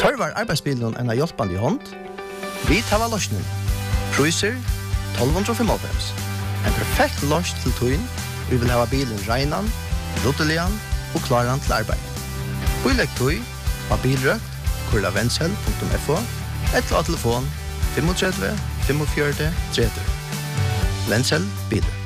Tørvar arbeidsbilen en hjelpende i hånd? Vi tar løsningen. Priser 1295. En perfekt løs til tøyen. Vi vil ha bilen regnen, ruttelian og klaren til arbeid. Bilegg tøy, bilrøkt, kurlavensel.fo, eller telefon 35 45 30. Vensel, bilen.